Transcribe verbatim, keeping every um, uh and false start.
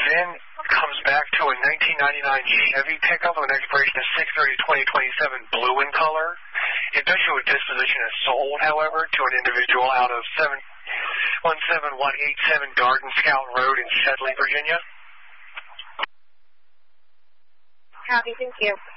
then comes back to a nineteen ninety-nine Chevy pickup with an expiration of six thirty twenty twenty-seven, blue in color. It does show a disposition as sold, however, to an individual out of one seven one eight seven Garden Scout Road in Sedley, Virginia. Copy, thank you.